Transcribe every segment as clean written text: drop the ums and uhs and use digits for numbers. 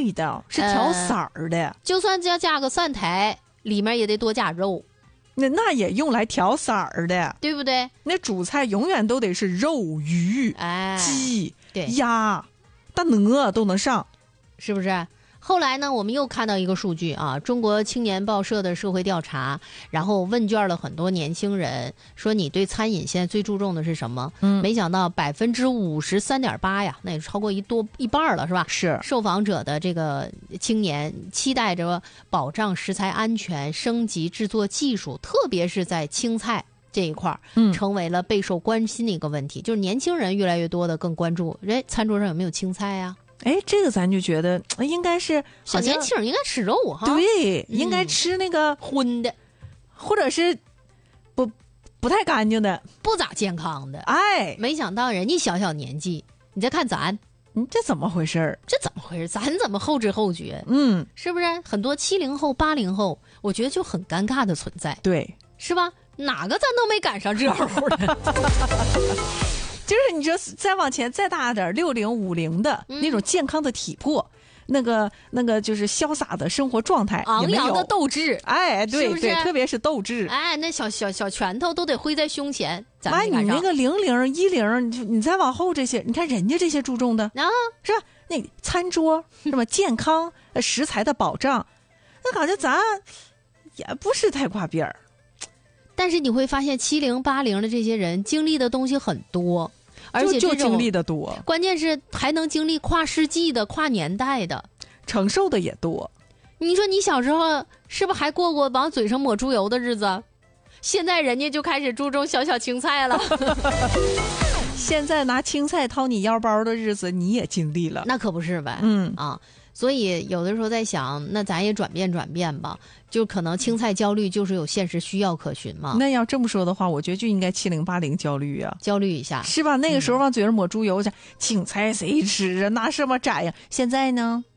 味道，是调色儿的。 就算要加个蒜苔，里面也得多加肉。 那也用来调色儿的， 对不对？ 那主菜永远都得是肉、鱼、鸡、鸭、大鹅都能上， 是不是？后来呢，我们又看到一个数据啊，中国青年报社的社会调查，然后问卷了很多年轻人，说你对餐饮现在最注重的是什么？没想到53.8%呀，那也超过一半了，是吧？ 是受访者的这个青年期待着保障食材安全、升级制作技术，特别是在青菜这一块成为了备受关心的一个问题。就是年轻人越来越多的更关注，餐桌上有没有青菜呀？ 这个咱就觉得应该是小年轻应该吃肉哈， 对，应该吃那个荤的， 或者是不太干净的， 不咋健康的。 没想到人家小年纪，你再看咱， 这怎么回事？ 咱怎么后知后觉？是不是？很多70后、80后，我觉得就很尴尬的存在， 对， 是吧？哪个咱都没赶上这户的。 就是你说再往前再大点，60、50的那种健康的体魄，那个就是潇洒的生活状态， 昂扬的斗志， 对，是不是？对，特别是斗志， 那小拳头都得挥在胸前。咱你那个00、10，你再往后这些，你看人家这些注重的是吧？那餐桌是吧？健康食材的保障，那感觉咱也不是太挂边儿。 但是你会发现70、80的这些人经历的东西很多，而且就经历的多， 关键是还能经历跨世纪的、跨年代的， 承受的也多。 你说你小时候是不是还过往嘴上抹猪油的日子？现在人家就开始注重小青菜了。 现在拿青菜掏你腰包的日子你也经历了， 那可不是呗。所以有的时候在想，那咱也转变吧，就可能青菜焦虑就是有现实需要可循嘛。 那要这么说的话，我觉得就应该70、80焦虑啊， 焦虑一下， 是吧？那个时候往嘴上抹猪油，青菜谁吃啊？拿什么摘呀？现在呢？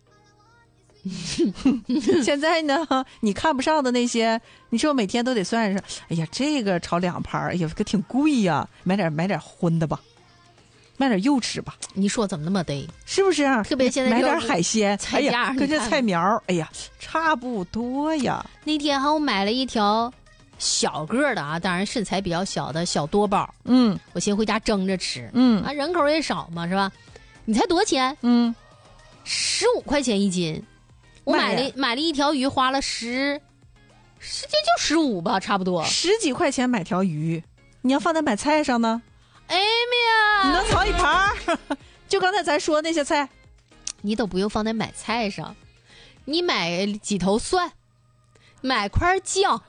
现在呢？你看不上的那些，你说每天都得算上，哎呀，这个炒2盘，哎呀，可挺贵呀，买点荤的吧。买点肉吃吧， 你说怎么那么得？ 是不是啊？ 特别现在买点海鲜， 菜价跟这菜苗，哎呀，差不多呀。 那天我买了一条小个的啊，当然身材比较小的小多宝，我先回家蒸着吃，人口也少嘛，是吧？你猜多少钱？15块钱一斤。我买了一条鱼，花了这就15吧，差不多 10几块钱买条鱼，你要放在买菜上呢？ 哎呀， 你能炒一盘就刚才咱说那些菜， 你都不用放在买菜上，你买几头蒜，买块姜，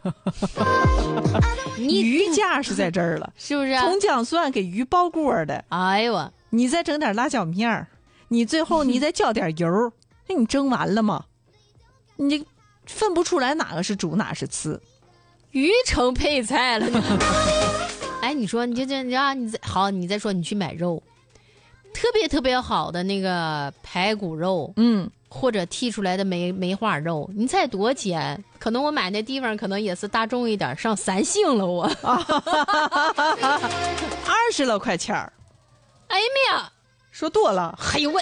鱼价是在这儿了， 是不是？ 葱姜蒜给鱼包锅的， 哎呦， 你再整点辣椒面，你最后你再浇点油，那你蒸完了吗？你分不出来哪个是主哪是次， 鱼成配菜了。哎，你说你就这样，你再说你去买肉，特别好的那个排骨肉，或者剔出来的梅花肉，你猜多少钱？可能我买那地方可能也是大众一点，上3星了我 ，20多块钱。 哎呀妈呀， 说多了。 哎呦我，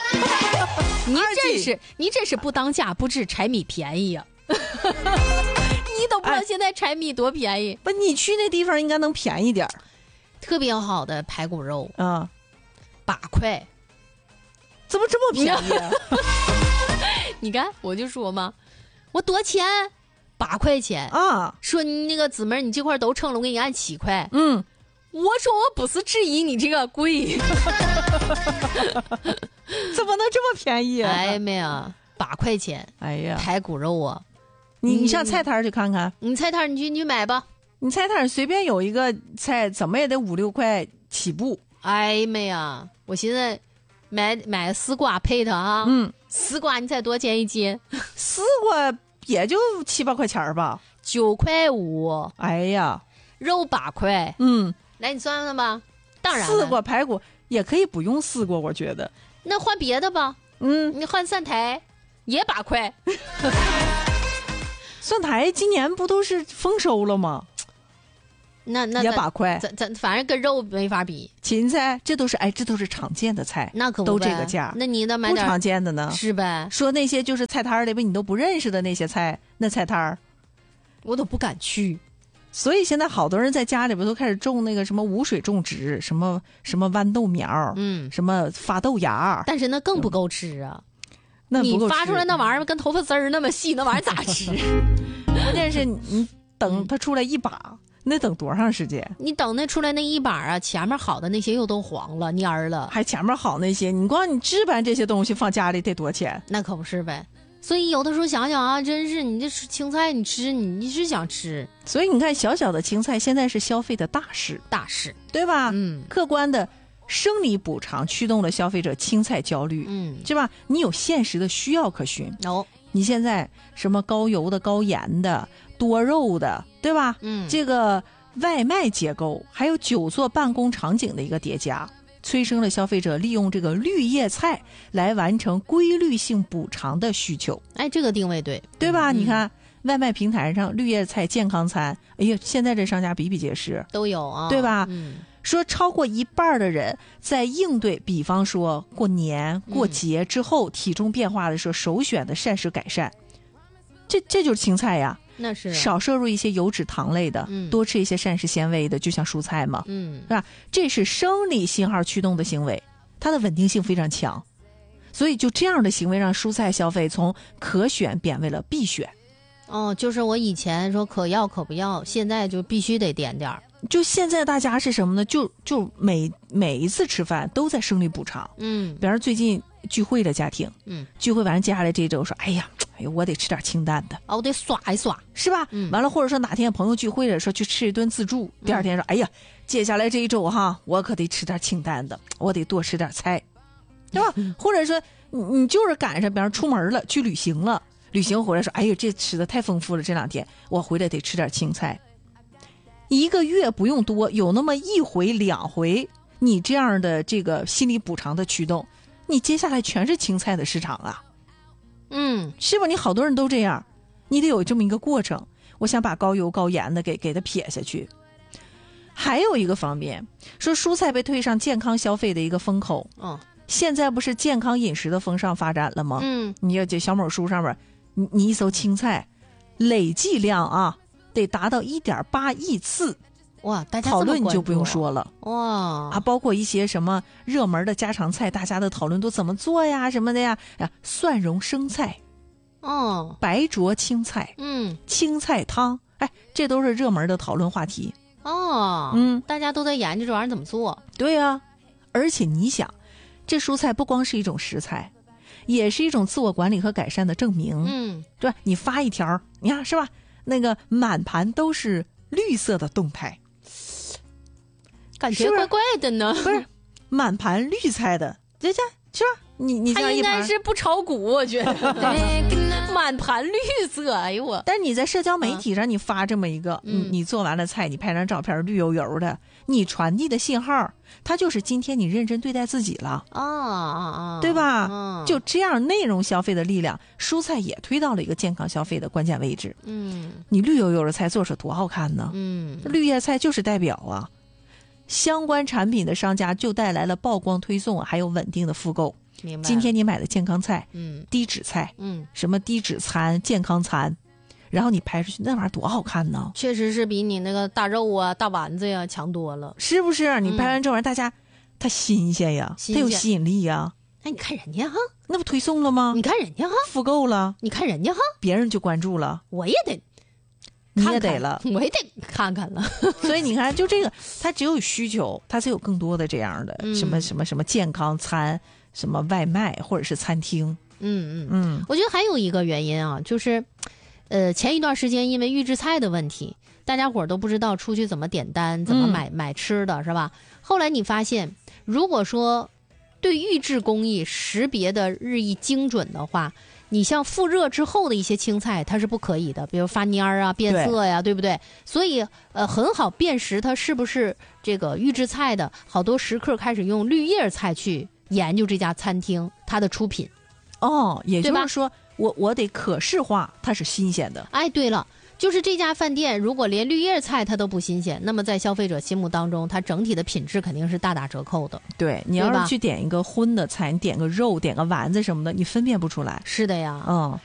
你真是不当家不知柴米便宜呀。你都不知道现在柴米多便宜。 不，你去那地方应该能便宜点。 特别好的排骨肉啊 ，8块， 怎么这么便宜啊？ 你看我就说嘛，我多钱？8块钱啊！ 说你那个姊妹，你这块都称了，我给你按7块。我说我不是质疑你这个贵， 怎么能这么便宜啊？ 哎呀妈呀，8块钱！ 哎呀， 排骨肉啊！ 你上菜摊去看看， 你菜摊你去买吧。 你菜摊随便有一个菜，怎么也得5、6块起步。 哎呀妈呀！我寻思买丝瓜配它啊。丝瓜你猜多少钱一斤？ 丝瓜也就7、8块钱吧。 9块5。 哎呀， 肉8块。来你算算吧。当然丝瓜排骨也可以不用丝瓜，我觉得。 那换别的吧。你换蒜苔也8块。 蒜苔今年不都是丰收了吗？ 那也把块， 咱反正跟肉没法比。 芹菜这都是常见的菜， 那可不都这个价。 那你得买点不常见的呢， 是呗？ 说那些就是菜摊里边你都不认识的那些菜，那菜摊儿我都不敢去。 所以现在好多人在家里边都开始种那个什么无水种植，什么豌豆苗，什么发豆芽， 但是那更不够吃啊。 那不够吃， 你发出来那玩意儿跟头发丝儿那么细，那玩意儿咋吃？ 关键是你等它出来一把，那等多长时间？ 你等那出来那一把啊，前面好的那些又都黄了蔫了， 还前面好那些，你光你置办这些东西放家里得多钱？ 那可不是呗。所以有的时候想想啊，真是你这青菜你吃你是想吃， 所以你看小小的青菜现在是消费的大事，对吧？客观的生理补偿驱动了消费者青菜焦虑，是吧？你有现实的需要可循。你现在什么高油的、高盐的、多肉的，对吧？这个外卖结构还有久坐办公场景的一个叠加，催生了消费者利用这个绿叶菜来完成规律性补偿的需求。 哎，这个定位对吧？你看外卖平台上绿叶菜健康餐，哎呀，现在这商家比比皆是， 都有啊， 对吧？说超过一半的人在应对比方说过年过节之后体重变化的时候首选的膳食改善，这就是青菜呀。 那是少摄入一些油脂糖类的，多吃一些膳食纤维的，就像蔬菜嘛，是吧？这是生理信号驱动的行为，它的稳定性非常强，所以就这样的行为让蔬菜消费从可选变为了必选。 就是我以前说可要可不要，现在就必须得点点儿。 就现在大家是什么呢？就每一次吃饭都在生理补偿。比方说最近聚会的家庭，聚会完接下来这周说，哎呀，我得吃点清淡的， 我得耍一耍， 是吧？完了或者说哪天朋友聚会了，说去吃一顿自助，第二天说，哎呀，接下来这一周哈，我可得吃点清淡的，我得多吃点菜，对吧？或者说你就是赶上，比方说出门了，去旅行了，旅行回来说，哎呀，这吃的太丰富了，这2天我回来得吃点青菜。1个月不用多，有那么1回2回，你这样的这个心理补偿的驱动，你接下来全是青菜的市场啊。是吧？你好多人都这样，你得有这么一个过程。我想把高油高盐的给它撇下去。还有一个方面，说蔬菜被推上健康消费的一个风口。现在不是健康饮食的风尚发展了吗？你要这小某书上面，你一搜青菜，累计量啊，得达到1.8亿次。 哇，大家讨论你就不用说了。 哇包括一些什么热门的家常菜，大家的讨论都怎么做呀，什么的呀，蒜蓉生菜，白灼青菜，青菜汤，这都是热门的讨论话题。 大家都在研究这玩意儿怎么做。 对呀，而且你想，这蔬菜不光是一种食材，也是一种自我管理和改善的证明。对吧？你发一条，你看是吧？那个满盘都是绿色的动态， 感觉怪怪的呢。 不是满盘绿菜的，这是吧？你它应该是不炒股，我觉得满盘绿色。哎呦我！ 但是你在社交媒体上你发这么一个，你做完了菜，你拍张照片绿油油的，你传递的信号，它就是今天你认真对待自己了对吧？就这样内容消费的力量，蔬菜也推到了一个健康消费的关键位置。你绿油油的菜做出多好看呢？绿叶菜就是代表啊。相关产品的商家就带来了曝光推送，还有稳定的复购。 明白。 今天你买的健康菜，低脂菜，什么低脂餐、健康餐，然后你拍出去那玩意儿多好看呢？ 确实是比你那个大肉啊、大丸子呀强多了， 是不是？你拍完这玩意儿，大家它新鲜呀，它有吸引力呀。 你看人家哈， 那不推送了吗？ 你看人家哈， 复购了。 你看人家哈， 别人就关注了， 我也得。 你也得了， 我也得看看了。 所以你看，就这个，它只有需求，它才有更多的这样的什么健康餐，什么外卖或者是餐厅。 我觉得还有一个原因啊，就是，前一段时间因为预制菜的问题，大家伙都不知道出去怎么点单，怎么买吃的，是吧？后来你发现，如果说对预制工艺识别的日益精准的话，你像复热之后的一些青菜，它是不可以的，比如发蔫啊、变色呀， 对不对？所以很好辨识它是不是这个预制菜的。好多食客开始用绿叶菜去研究这家餐厅它的出品。 也就是说，我得可视化它是新鲜的。 对了， 就是这家饭店如果连绿叶菜它都不新鲜，那么在消费者心目当中，它整体的品质肯定是大打折扣的。 对，你要是去点一个荤的菜，你点个肉，点个丸子什么的，你分辨不出来。 是的呀，